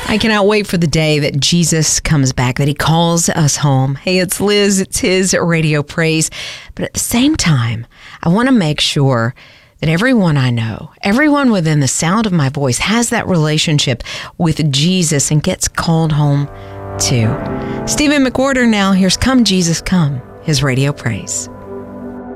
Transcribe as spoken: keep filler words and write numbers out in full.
I cannot wait for the day that Jesus comes back, that he calls us home. Hey, it's Liz. It's his Radio Praise. But at the same time, I want to make sure that everyone I know, everyone within the sound of my voice has that relationship with Jesus and gets called home too. Stephen McWhorter now. Here's Come Jesus Come, his Radio Praise.